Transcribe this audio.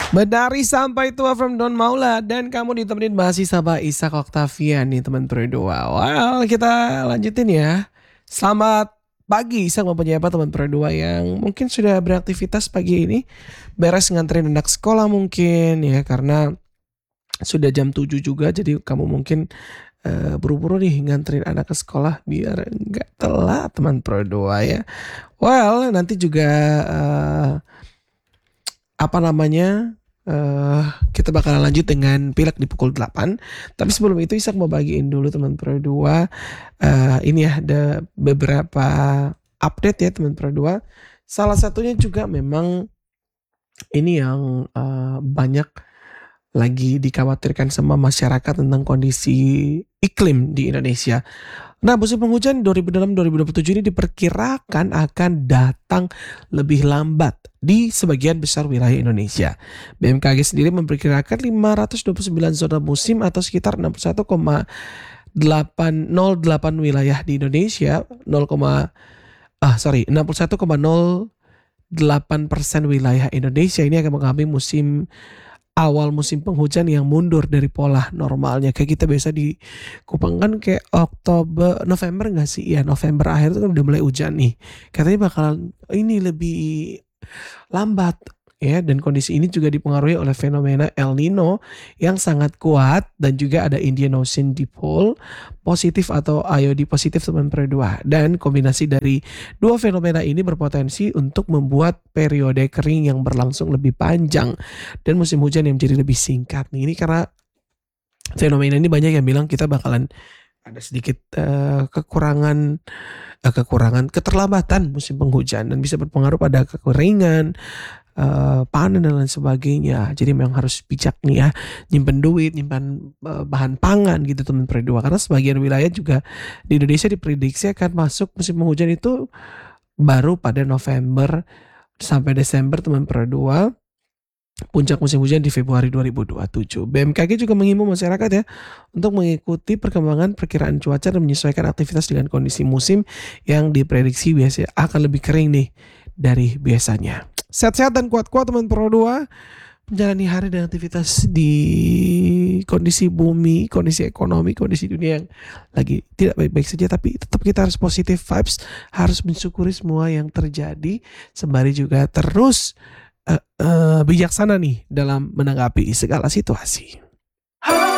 Menari sampai tua from Don Maula dan kamu ditemenin mahasiswa Ishak Oktavian nih teman Pro2. Well, kita lanjutin ya. Selamat pagi Ishak mempunyai apa teman Pro2 yang mungkin sudah beraktivitas pagi ini. Beres nganterin anak sekolah mungkin ya karena sudah jam 7 juga jadi kamu mungkin buru-buru nih nganterin anak ke sekolah biar nggak telat teman Pro2 ya. Well, nanti juga kita bakalan lanjut dengan pilek di pukul 8. Tapi sebelum itu Ishak mau bagiin dulu teman Pro2. Ini ya ada beberapa update ya teman Pro2. Salah satunya juga memang ini yang banyak lagi dikhawatirkan sama masyarakat tentang kondisi iklim di Indonesia. Nah, musim penghujan 2006-2027 ini diperkirakan akan datang lebih lambat di sebagian besar wilayah Indonesia. BMKG sendiri memperkirakan 529 zona musim atau sekitar 61,808 wilayah di Indonesia, 61,08% wilayah Indonesia ini akan mengalami awal musim penghujan yang mundur dari pola normalnya. Kayak kita biasa di Kupang kan kayak November gak sih? Ya November akhir itu kan udah mulai hujan nih. Katanya bakalan ini lebih lambat ya, dan kondisi ini juga dipengaruhi oleh fenomena El Nino yang sangat kuat dan juga ada Indian Ocean Dipole positif atau IOD positif teman Pro2. Dan kombinasi dari dua fenomena ini berpotensi untuk membuat periode kering yang berlangsung lebih panjang dan musim hujan yang menjadi lebih singkat. Nih, ini karena fenomena ini banyak yang bilang kita bakalan ada sedikit keterlambatan musim penghujan dan bisa berpengaruh pada kekeringan, panen dan lain sebagainya. Jadi memang harus bijak nih ya, nyimpen duit, nyimpan bahan pangan gitu teman Pro2. Karena sebagian wilayah juga di Indonesia diprediksi akan masuk musim penghujan itu baru pada November sampai Desember teman Pro2. Puncak musim hujan di Februari 2027. BMKG juga mengimbau masyarakat ya untuk mengikuti perkembangan perkiraan cuaca dan menyesuaikan aktivitas dengan kondisi musim yang diprediksi biasanya akan lebih kering nih dari biasanya. Sehat-sehat dan kuat-kuat teman Pro2, menjalani hari dan aktivitas di kondisi bumi, kondisi ekonomi, kondisi dunia yang lagi tidak baik-baik saja, tapi tetap kita harus positive vibes, harus mensyukuri semua yang terjadi, sembari juga terus bijaksana nih dalam menanggapi segala situasi.